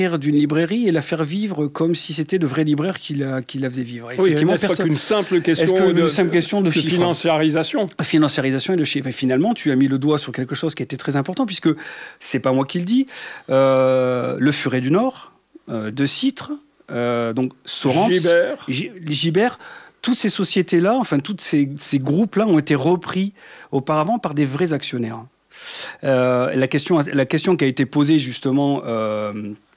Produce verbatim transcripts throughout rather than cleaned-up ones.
d'une librairie et la faire vivre comme si c'était le vrai libraire qui la, qui la faisait vivre. Oui, effectivement, n'est-ce pas qu'une simple question, est-ce que de, une simple question de, de chiffres, financiarisation Financiarisation et de chiffres. Et finalement, tu as mis le doigt sur quelque chose qui était très important, puisque c'est pas moi qui le dis. Euh, le Furet du Nord, euh, De Citre, euh, donc Sorens, Gibert. G- Gibert, toutes ces sociétés-là, enfin, tous ces, ces groupes-là ont été repris auparavant par des vrais actionnaires. Euh, la, question, la question qui a été posée justement euh,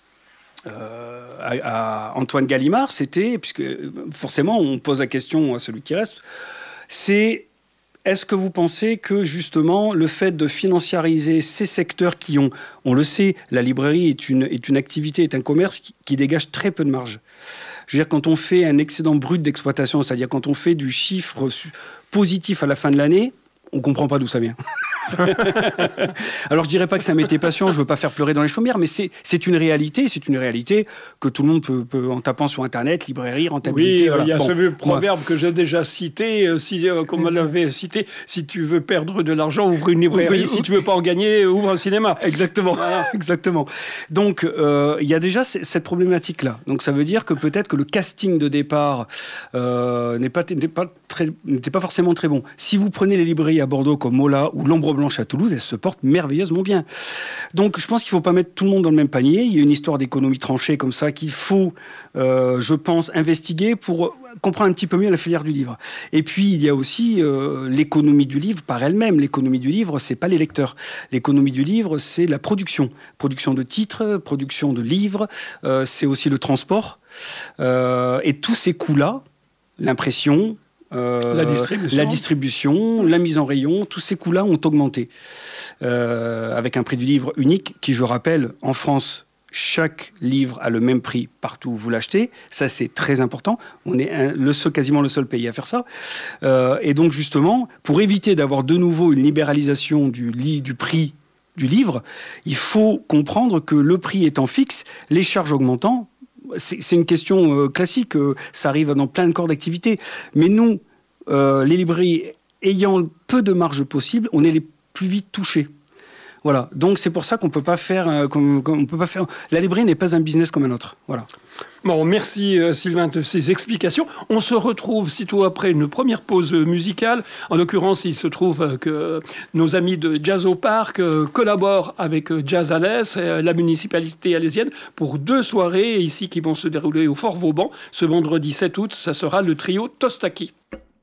euh, à, à Antoine Gallimard, c'était, puisque forcément on pose la question à celui qui reste, c'est est-ce que vous pensez que justement le fait de financiariser ces secteurs qui ont, on le sait, la librairie est une, est une activité, est un commerce qui, qui dégage très peu de marge. Je veux dire, quand on fait un excédent brut d'exploitation, c'est-à-dire quand on fait du chiffre positif à la fin de l'année, on ne comprend pas d'où ça vient. Alors, je ne dirais pas que ça m'était patient, je ne veux pas faire pleurer dans les chaumières, mais c'est, c'est une réalité, c'est une réalité que tout le monde peut, peut en tapant sur Internet, librairie, rentabilité. Oui, voilà. il y a bon, ce vieux proverbe moi, que j'ai déjà cité, euh, si, euh, comme on l'avait cité, si tu veux perdre de l'argent, ouvre une librairie, oui, si tu ne veux pas en gagner, ouvre un cinéma. Exactement, voilà. Exactement. Donc, euh, il y a déjà c- cette problématique-là. Donc, ça veut dire que peut-être que le casting de départ euh, n'est pas, n'est pas très, n'était pas forcément très bon. Si vous prenez les librairies à Bordeaux comme Mola ou l'Ombre Blanche à Toulouse, elles se portent merveilleusement bien. Donc je pense qu'il ne faut pas mettre tout le monde dans le même panier. Il y a une histoire d'économie tranchée comme ça qu'il faut, euh, je pense, investiguer pour comprendre un petit peu mieux la filière du livre. Et puis il y a aussi euh, l'économie du livre par elle-même. L'économie du livre, c'est pas les lecteurs. L'économie du livre, c'est la production. Production de titres, production de livres, euh, c'est aussi le transport. Euh, et tous ces coûts-là, l'impression, Euh, la distribution. la distribution, la mise en rayon, tous ces coûts-là ont augmenté. Euh, avec un prix du livre unique, qui, je rappelle, en France, chaque livre a le même prix partout où vous l'achetez. Ça, c'est très important. On est un, le seul, quasiment le seul pays à faire ça. Euh, et donc, justement, pour éviter d'avoir de nouveau une libéralisation du, li- du prix du livre, il faut comprendre que le prix étant fixe, les charges augmentant, C'est, c'est une question euh, classique, euh, ça arrive dans plein de corps d'activité. Mais nous, euh, les librairies, ayant peu de marge possible, on est les plus vite touchés. Voilà. Donc c'est pour ça qu'on peut pas faire, euh, qu'on, qu'on peut pas faire. La librairie n'est pas un business comme un autre. Voilà. Bon, merci euh, Sylvain de ces explications. On se retrouve sitôt après une première pause musicale. En l'occurrence, il se trouve euh, que nos amis de Jazz au Parc euh, collaborent avec euh, Jazz Alès, euh, la municipalité alésienne, pour deux soirées ici qui vont se dérouler au Fort Vauban. Ce vendredi sept août, ça sera le trio Tostaki.